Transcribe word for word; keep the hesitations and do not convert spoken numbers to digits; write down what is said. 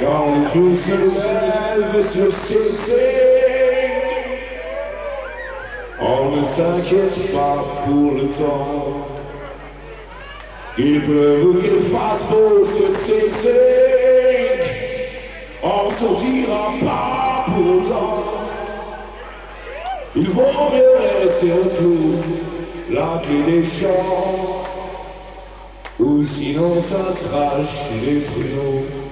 Quand le jour se lève sur ces signes, on ne s'inquiète pas pour le temps. Il pleuve qu'il fasse beau sur ces signes, on sortira pas pour autant. Il vaut mieux laisser au clou la clé des champs, ou sinon ça crache les pruneaux.